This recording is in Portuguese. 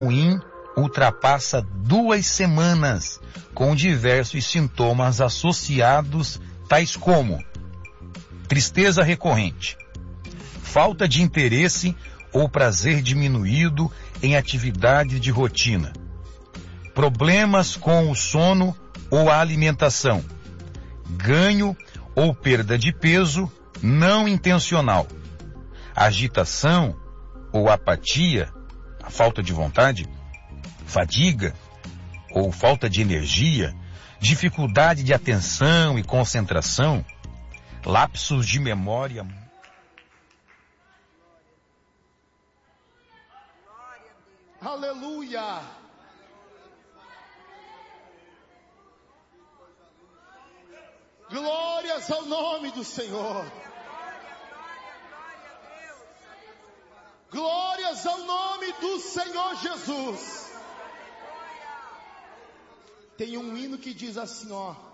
ruim ultrapassa 2 semanas, com diversos sintomas associados, tais como tristeza recorrente, falta de interesse ou prazer diminuído em atividade de rotina, problemas com o sono ou a alimentação, ganho ou perda de peso não intencional, agitação ou apatia, a falta de vontade, fadiga ou falta de energia, dificuldade de atenção e concentração, lapsos de memória. Aleluia! Glórias ao nome do Senhor. Glórias ao nome do Senhor Jesus. Tem um hino que diz assim, ó: